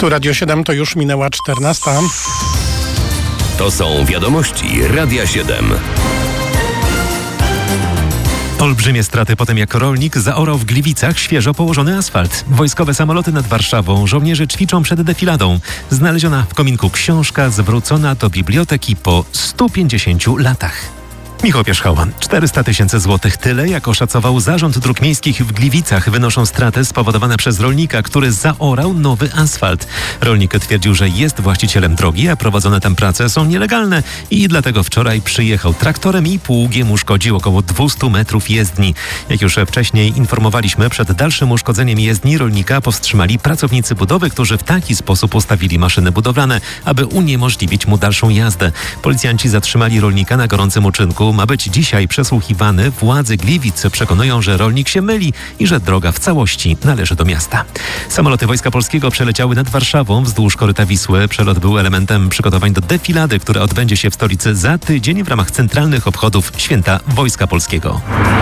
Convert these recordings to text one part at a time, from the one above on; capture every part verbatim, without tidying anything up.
Tu Radio siedem, to już minęła czternasta. To są wiadomości Radia siedem. Olbrzymie straty po tym, jak rolnik zaorał w Gliwicach świeżo położony asfalt. Wojskowe samoloty nad Warszawą, żołnierze ćwiczą przed defiladą. Znaleziona w kominku książka zwrócona do biblioteki po stu pięćdziesięciu latach. Michał Pierzchała. czterysta tysięcy złotych, tyle jak oszacował Zarząd Dróg Miejskich w Gliwicach, wynoszą straty spowodowane przez rolnika, który zaorał nowy asfalt. Rolnik twierdził, że jest właścicielem drogi, a prowadzone tam prace są nielegalne i dlatego wczoraj przyjechał traktorem i pługiem uszkodził około dwieście metrów jezdni. Jak już wcześniej informowaliśmy, przed dalszym uszkodzeniem jezdni rolnika powstrzymali pracownicy budowy, którzy w taki sposób ustawili maszyny budowlane, aby uniemożliwić mu dalszą jazdę. Policjanci zatrzymali rolnika na gorącym uczynku. Ma być dzisiaj przesłuchiwany. Władze Gliwic przekonują, że rolnik się myli i że droga w całości należy do miasta. Samoloty Wojska Polskiego przeleciały nad Warszawą wzdłuż koryta Wisły. Przelot był elementem przygotowań do defilady, która odbędzie się w stolicy za tydzień w ramach centralnych obchodów Święta Wojska Polskiego.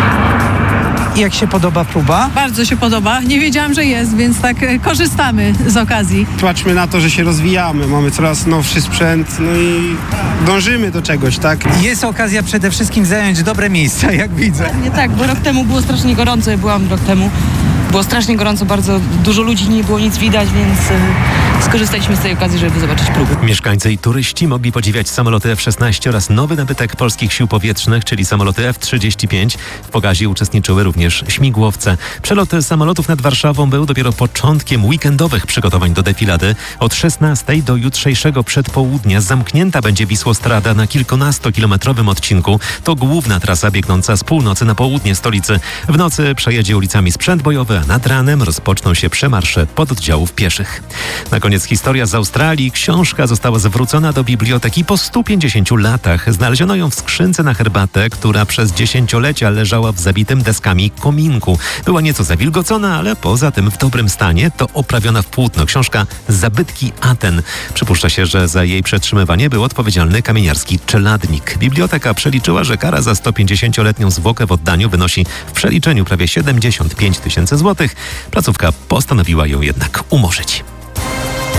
Jak się podoba próba? Bardzo się podoba. Nie wiedziałam, że jest, więc tak korzystamy z okazji. Patrzmy na to, że się rozwijamy, mamy coraz nowszy sprzęt, no i dążymy do czegoś, tak? Jest okazja przede wszystkim zająć dobre miejsca, jak widzę. Nie tak, bo rok temu było strasznie gorąco, ja byłam rok temu. Było strasznie gorąco, bardzo dużo ludzi, nie było nic widać, więc y, skorzystaliśmy z tej okazji, żeby zobaczyć próby. Mieszkańcy i turyści mogli podziwiać samoloty F szesnaście oraz nowy nabytek polskich sił powietrznych, czyli samoloty F trzydzieści pięć. W pokazie uczestniczyły również śmigłowce. Przelot samolotów nad Warszawą był dopiero początkiem weekendowych przygotowań do defilady. Od szesnastej do jutrzejszego przedpołudnia zamknięta będzie Wisłostrada na kilkunastokilometrowym odcinku. To główna trasa biegnąca z północy na południe stolicy. W nocy przejedzie ulicami sprzęt bojowy, a nad ranem rozpoczną się przemarsze pododdziałów pieszych. Na koniec historia z Australii. Książka została zwrócona do biblioteki po stu pięćdziesięciu latach. Znaleziono ją w skrzynce na herbatę, która przez dziesięciolecia leżała w zabitym deskami kominku. Była nieco zawilgocona, ale poza tym w dobrym stanie. To oprawiona w płótno książka Zabytki Aten. Przypuszcza się, że za jej przetrzymywanie był odpowiedzialny kamieniarski czeladnik. Biblioteka przeliczyła, że kara za stupięćdziesięcioletnią zwłokę w oddaniu wynosi w przeliczeniu prawie siedemdziesiąt pięć tysięcy złotych. Placówka postanowiła ją jednak umorzyć.